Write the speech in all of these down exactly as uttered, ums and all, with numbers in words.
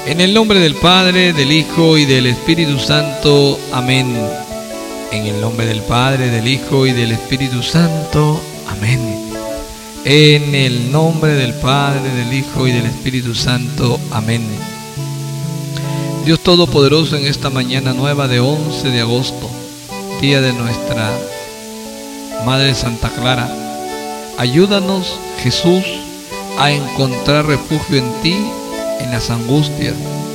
En el nombre del Padre, del Hijo y del Espíritu Santo. Amén. En el nombre del Padre, del Hijo y del Espíritu Santo. Amén. En el nombre del Padre, del Hijo y del Espíritu Santo. Amén. Dios Todopoderoso, en esta mañana nueva de once de agosto, día de nuestra Madre Santa Clara, ayúdanos, Jesús, a encontrar refugio en ti, en las angustias,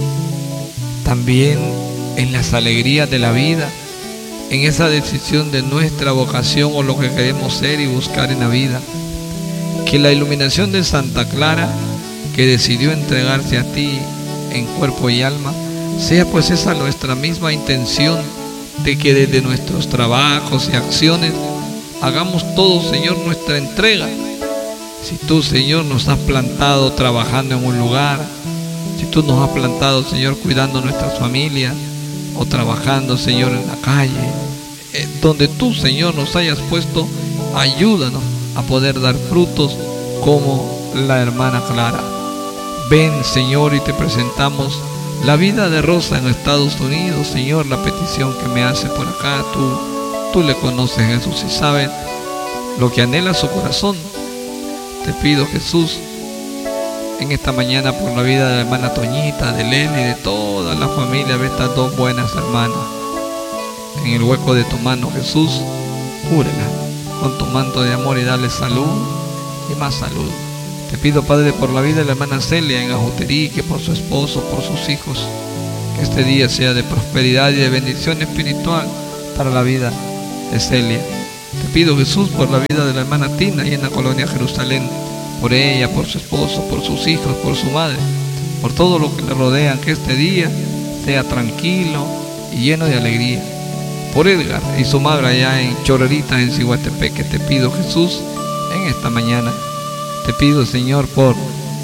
también en las alegrías de la vida, en esa decisión de nuestra vocación o lo que queremos ser y buscar en la vida. Que la iluminación de Santa Clara, que decidió entregarse a ti en cuerpo y alma, sea pues esa nuestra misma intención, de que desde nuestros trabajos y acciones hagamos todo, Señor, nuestra entrega. Si tú, Señor, nos has plantado trabajando en un lugar, si tú nos has plantado, Señor, cuidando nuestras familias, o trabajando, Señor, en la calle, eh, donde tú, Señor, nos hayas puesto, ayúdanos a poder dar frutos como la hermana Clara. Ven, Señor, y te presentamos la vida de Rosa en Estados Unidos, Señor, la petición que me hace por acá. Tú, tú le conoces, Jesús, y sabes lo que anhela su corazón. Te pido, Jesús, en esta mañana por la vida de la hermana Toñita, de Leli, de toda la familia, de estas dos buenas hermanas. En el hueco de tu mano, Jesús, cúrela con tu manto de amor y dale salud y más salud. Te pido, Padre, por la vida de la hermana Celia en Ajuterí, que por su esposo, por sus hijos, que este día sea de prosperidad y de bendición espiritual para la vida de Celia. Te pido, Jesús, por la vida de la hermana Tina y en la colonia Jerusalén, por ella, por su esposo, por sus hijos, por su madre, por todo lo que le rodean, que este día sea tranquilo y lleno de alegría. Por Edgar y su madre allá en Chorrerita, en Cihuatepeque, te pido, Jesús, en esta mañana. Te pido, Señor, por,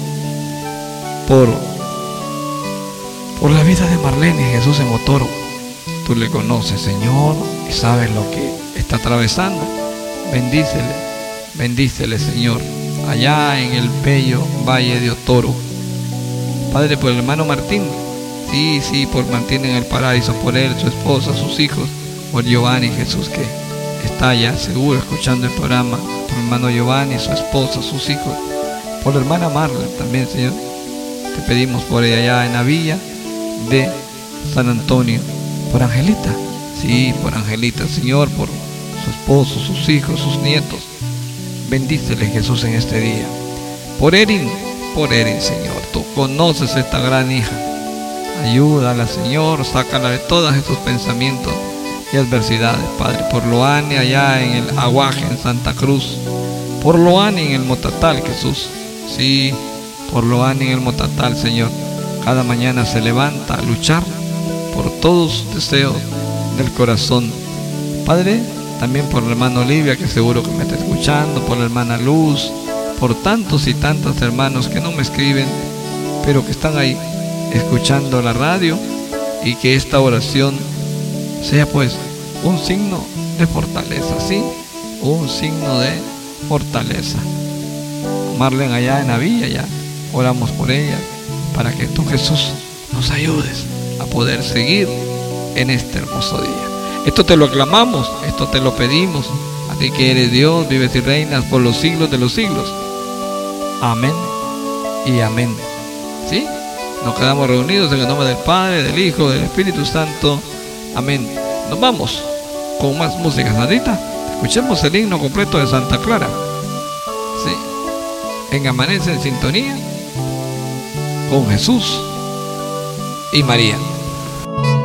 por, por la vida de Marlene, Jesús, en Motoro. Tú le conoces, Señor, y sabes lo que está atravesando. Bendícele, bendícele, Señor, allá en el bello Valle de Otoro. Padre, por el hermano Martín, sí, sí, por Martín en el paraíso, por él, su esposa, sus hijos, por Giovanni, Jesús, que está allá seguro escuchando el programa, por el hermano Giovanni, su esposa, sus hijos, por la hermana Marla también, Señor. Te pedimos por ella allá en la villa de San Antonio, por Angelita, sí, por Angelita, Señor, por su esposo, sus hijos, sus nietos. Bendícele, Jesús, en este día. Por Erin, por Erin, Señor, tú conoces esta gran hija. Ayúdala, Señor, sácala de todos estos pensamientos y adversidades, Padre. Por Loane allá en el Aguaje, en Santa Cruz, por Loane en el Motatal, Jesús, sí, por Loane en el Motatal, Señor. Cada mañana se levanta a luchar por todos sus deseos del corazón, Padre. También por la hermana Olivia, que seguro que me está escuchando, por la hermana Luz, por tantos y tantos hermanos que no me escriben, pero que están ahí escuchando la radio, y que esta oración sea pues un signo de fortaleza, ¿sí? Un signo de fortaleza. Marlene allá en la villa, ya oramos por ella, para que tú, Jesús, nos ayudes a poder seguir en este hermoso día. Esto te lo aclamamos, esto te lo pedimos, a ti que eres Dios, vives y reinas por los siglos de los siglos. Amén y amén. ¿Sí? Nos quedamos reunidos en el nombre del Padre, del Hijo, del Espíritu Santo. Amén. Nos vamos con más música, Sandrita. Escuchemos el himno completo de Santa Clara. Sí. En Amanece en Sintonía con Jesús y María.